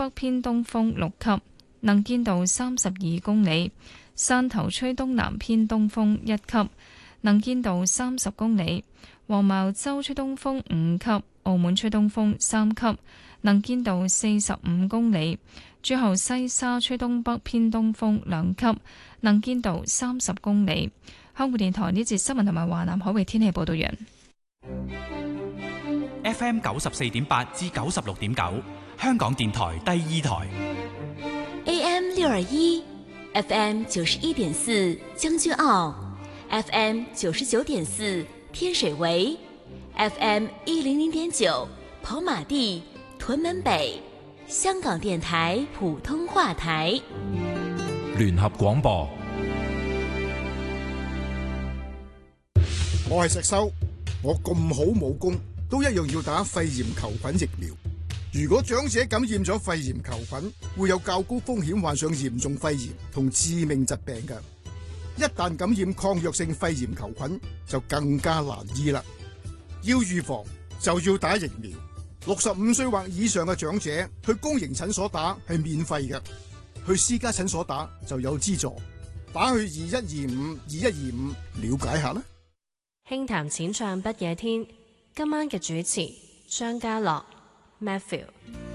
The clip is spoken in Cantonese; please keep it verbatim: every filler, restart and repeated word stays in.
北偏東風六級，能見度三十二公里；汕頭吹東南偏東風一級，能見度三十公里；黃茅洲吹東風五級，澳門吹東風三級，能見度四十五公里；最後西沙吹東北偏東風兩級，能見度三十公里。香港電台呢節新聞同埋華南海域天氣報道完。 F M 九十四點八至九十六點九，香港電台第二台。 A M 六二一，F M 九十一點四將軍澳 ，F M 九十九點四天水圍 ，F M 一零零點九跑馬地、屯門北，香港電台普通話台。 聯合廣播。 我係石修，我咁好武功，都一樣要打肺炎球菌疫苗。如果長者感染咗肺炎球菌，會有較高風險患上嚴重肺炎同致命疾病嘅。一旦感染抗藥性肺炎球菌，就更加難醫啦。要預防就要打疫苗。六十五歲或以上嘅長者去公營診所打係免費嘅，去私家診所打就有資助。打去二一二五二一二五了解下啦。 輕談淺唱不夜天，今晚嘅主持張家樂 Matthew。